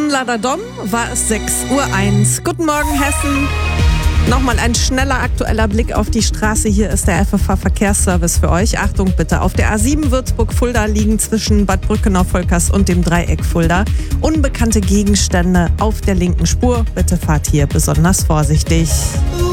Ladadom war es 6:01 Uhr. Guten Morgen, Hessen. Nochmal ein schneller aktueller Blick auf die Straße. Hier ist der FFH-Verkehrsservice für euch. Achtung bitte, auf der A7 Würzburg-Fulda liegen zwischen Bad Brückenau-Volkers und dem Dreieck Fulda unbekannte Gegenstände auf der linken Spur. Bitte fahrt hier besonders vorsichtig.